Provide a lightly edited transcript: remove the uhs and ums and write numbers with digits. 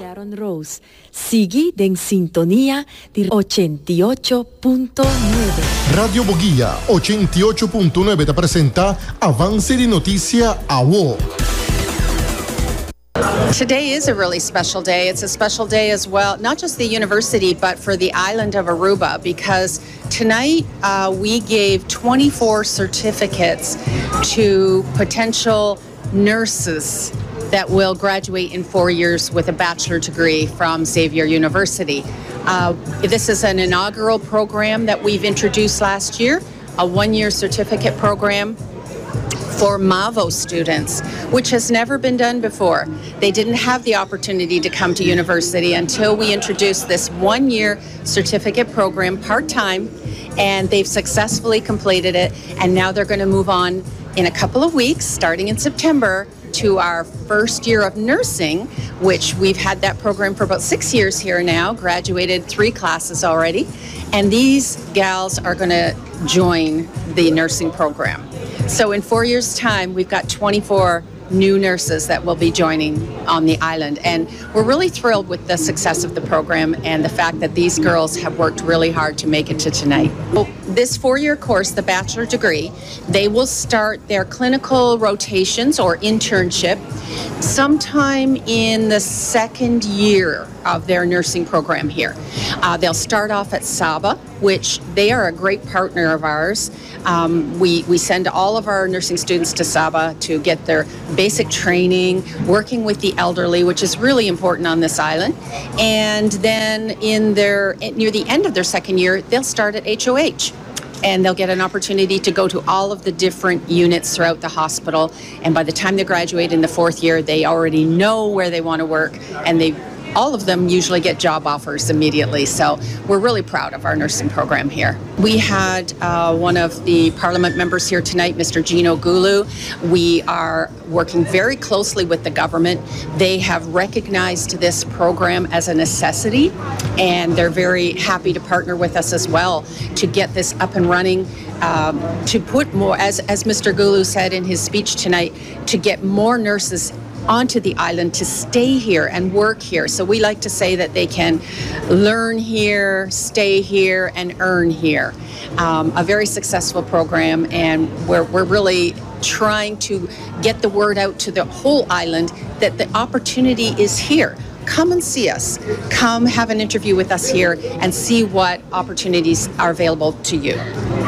Sharon Rose. Sigui in sintonia di 88.9. Radio Boguilla 88.9 te presenta Avanzi di Notizia a UO. Today is a really special day. It's a special day as well, not just the university, but for the island of Aruba, because tonight we gave 24 certificates to potential nurses that will graduate in 4 years with a bachelor degree from Xavier University. This is an inaugural program that we've introduced last year, a one-year certificate program for MAVO students, which has never been done before. They didn't have the opportunity to come to university until we introduced this one-year certificate program part-time, and they've successfully completed it, and now they're going to move on in a couple of weeks, starting in September, to our first year of nursing, which we've had that program for about 6 years here now, graduated 3 classes already, and these gals are going to join the nursing program. So in 4 years' time, we've got 24 new nurses that will be joining on the island. And we're really thrilled with the success of the program and the fact that these girls have worked really hard to make it to tonight. Well, this 4-year course, the bachelor degree, they will start their clinical rotations or internship sometime in the second year of their nursing program here. They'll start off at Saba, which they are a great partner of ours. We send all of our nursing students to Saba to get their basic training, working with the elderly, which is really important on this island. And then near the end of their second year, they'll start at HOH. And they'll get an opportunity to go to all of the different units throughout the hospital. And by the time they graduate in the 4th year, they already know where they want to work, and all of them usually get job offers immediately. So we're really proud of our nursing program here. We had one of the Parliament members here tonight, Mr. Gino Gulu. We are working very closely with the government. They have recognized this program as a necessity, and they're very happy to partner with us as well to get this up and running, to put more, as Mr. Gulu said in his speech tonight, to get more nurses onto the island to stay here and work here. So we like to say that they can learn here, stay here, and earn here. A very successful program, and we're really trying to get the word out to the whole island that the opportunity is here. Come and see us. Come have an interview with us here and see what opportunities are available to you.